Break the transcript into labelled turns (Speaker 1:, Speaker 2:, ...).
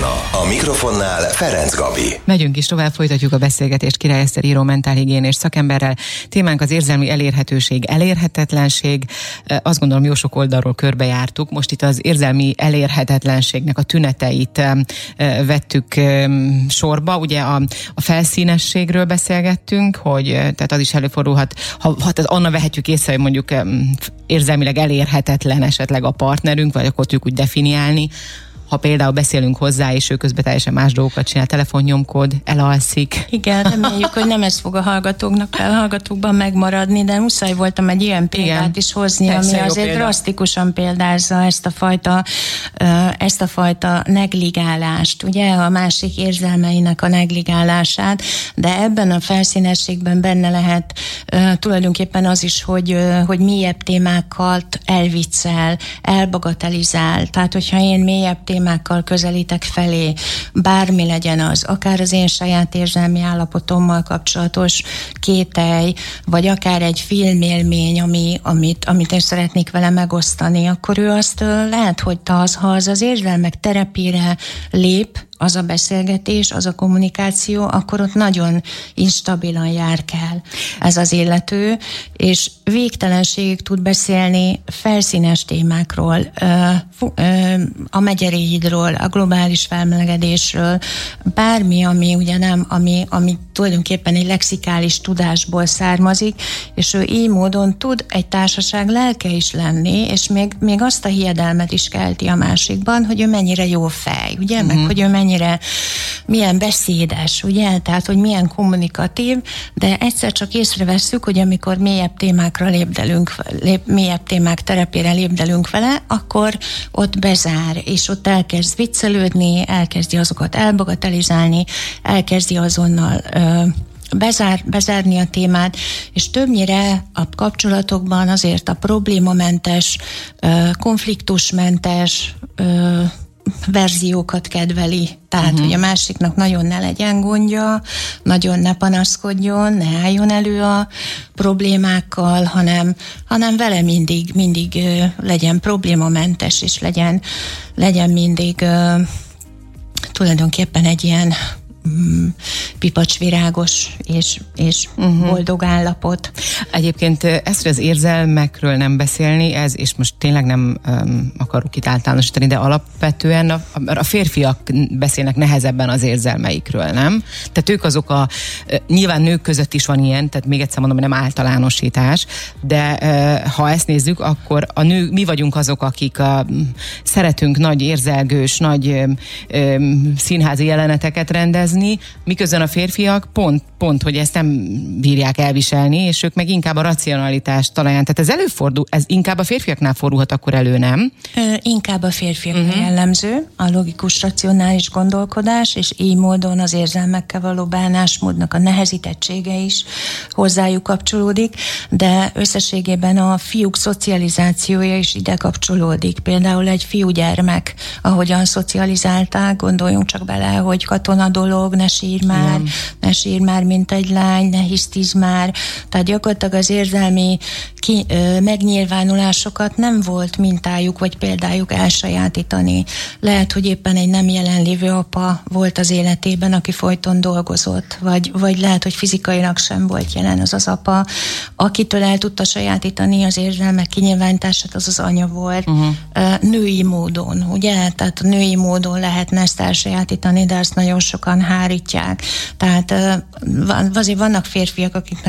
Speaker 1: Csatorna. A mikrofonnál Ferenc Gabi.
Speaker 2: Megyünk is tovább, folytatjuk a beszélgetést Király Eszter író mentálhigiénés szakemberrel. Témánk az érzelmi elérhetőség, elérhetetlenség. Azt gondolom, jó sok oldalról körbejártuk. Most itt az érzelmi elérhetetlenségnek a tüneteit vettük sorba. Ugye a felszínességről beszélgettünk, hogy tehát az is előfordulhat, ha onnan vehetjük észre, hogy mondjuk érzelmileg elérhetetlen esetleg a partnerünk, vagy akkor tudjuk úgy definiálni. Ha például beszélünk hozzá, és ő közben teljesen más dolgokat csinál, telefonnyomkod, elalszik.
Speaker 3: Igen, reméljük, hogy nem ez fog a hallgatókban megmaradni, de muszáj voltam egy ilyen példát is hozni, ami azért drasztikusan példázza ezt a fajta negligálást, ugye, a másik érzelmeinek a negligálását, de ebben a felszínességben benne lehet tulajdonképpen az is, hogy mélyebb témákat elviccel, elbagatelizál. Tehát, hogyha én mélyebb témákkal közelítek felé, bármi legyen az, akár az én saját érzelmi állapotommal kapcsolatos kételj, vagy akár egy filmélmény, amit én szeretnék vele megosztani, akkor ő azt lehet, hogy ha az érzelmek terepére lép, az a beszélgetés, az a kommunikáció, akkor ott nagyon instabilan jár kell ez az illető, és végtelenségig tud beszélni felszínes témákról, a megyerihidról, a globális felmelegedésről, bármi, ami ugye nem, ami tulajdonképpen egy lexikális tudásból származik, és ő így módon tud egy társaság lelke is lenni, és még azt a hiedelmet is kelti a másikban, hogy ő mennyire jó fej, ugye, meg hogy ő milyen beszédes, ugye, tehát, hogy milyen kommunikatív, de egyszer csak észrevesszük, hogy amikor mélyebb témákra mélyebb témák terepére lépdelünk vele, akkor ott bezár, és ott elkezd viccelődni, elkezdi azokat elbagatelizálni, elkezdi azonnal bezárni a témát, és többnyire a kapcsolatokban azért a problémamentes, konfliktusmentes verziókat kedveli. Tehát, hogy a másiknak nagyon ne legyen gondja, nagyon ne panaszkodjon, ne álljon elő a problémákkal, hanem vele mindig legyen problémamentes, és legyen mindig tulajdonképpen egy ilyen pipacsvirágos és boldog állapot.
Speaker 2: Egyébként ezt az érzelmekről nem beszélni, és most tényleg nem akarok itt általánosítani, de alapvetően a férfiak beszélnek nehezebben az érzelmeikről, nem? Tehát ők azok nyilván nők között is van ilyen, tehát még egyszer mondom, hogy nem általánosítás, de ha ezt nézzük, akkor mi vagyunk azok, akik szeretünk nagy érzelgős, nagy színházi jeleneteket rendezni, miközben a férfiak pont, hogy ezt nem bírják elviselni, és ők meg inkább a racionalitást találják. Tehát ez előfordul, ez inkább a férfiaknál fordulhat akkor elő, nem?
Speaker 3: Inkább a férfiaknál jellemző, a logikus, racionális gondolkodás, és így módon az érzelmekkel való bánásmódnak a nehezítettsége is hozzájuk kapcsolódik, de összességében a fiúk szocializációja is ide kapcsolódik. Például egy fiúgyermek, ahogyan szocializálták, gondoljunk csak bele, hogy katona dolog, ne sír már, mint egy lány, ne hisztiz már. Tehát gyakorlatilag az érzelmi megnyilvánulásokat nem volt mintájuk, vagy példájuk elsajátítani. Lehet, hogy éppen egy nem jelenlévő apa volt az életében, aki folyton dolgozott, vagy lehet, hogy fizikailag sem volt jelen az apa, akitől el tudta sajátítani az érzelmek kinyilvánítását, az anya volt. Női módon, ugye? Tehát női módon lehetne ezt elsajátítani, de azt nagyon sokan hárítják. Tehát azért vannak férfiak, akiknek